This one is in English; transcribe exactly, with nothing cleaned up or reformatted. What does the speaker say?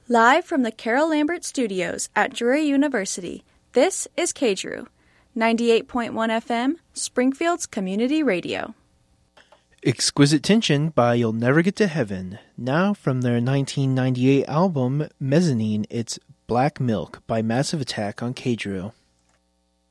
Live from the Carol Lambert Studios at Drury University, this is K D R U, ninety-eight point one F M, Springfield's community radio. Exquisite Tension by You'll Never Get to Heaven. Now from their nineteen ninety-eight album Mezzanine, it's Black Milk by Massive Attack on K D R U.